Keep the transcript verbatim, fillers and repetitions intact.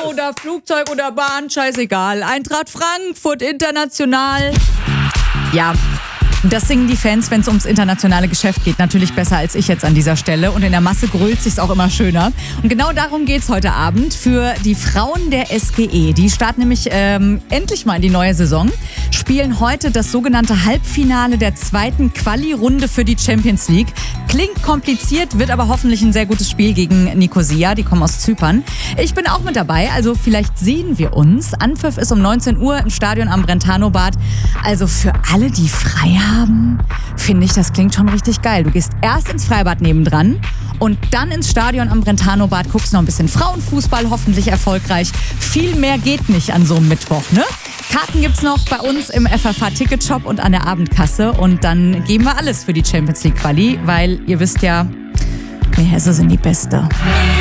Auto oder Flugzeug oder Bahn, scheißegal. Eintracht Frankfurt international. Ja, das singen die Fans, wenn es ums internationale Geschäft geht, natürlich besser als ich jetzt an dieser Stelle. Und in der Masse grölt sich's auch immer schöner. Und genau darum geht's heute Abend für die Frauen der S G E. Die starten nämlich ähm, endlich mal in die neue Saison, spielen heute das sogenannte Halbfinale der zweiten Quali-Runde für die Champions League. Klingt kompliziert, wird aber hoffentlich ein sehr gutes Spiel gegen Nicosia. Die kommen aus Zypern. Ich bin auch mit dabei, also vielleicht sehen wir uns. Anpfiff ist um neunzehn Uhr im Stadion am Brentano-Bad. Also für alle, die frei haben, finde ich, das klingt schon richtig geil. Du gehst erst ins Freibad nebendran und dann ins Stadion am Brentano-Bad, guckst noch ein bisschen Frauenfußball, hoffentlich erfolgreich. Viel mehr geht nicht an so einem Mittwoch, ne? Karten gibt's noch bei uns im F F H-Ticket-Shop und an der Abendkasse. Und dann geben wir alles für die Champions League Quali, weil ihr wisst ja, wir Hesse sind die Beste.